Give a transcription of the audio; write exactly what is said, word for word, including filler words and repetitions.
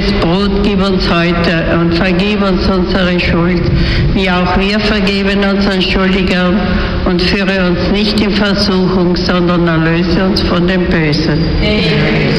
tägliches Brot gib uns heute und vergib uns unsere Schuld, wie auch wir vergeben unseren Schuldigern, und führe uns nicht in Versuchung, sondern erlöse uns von dem Bösen.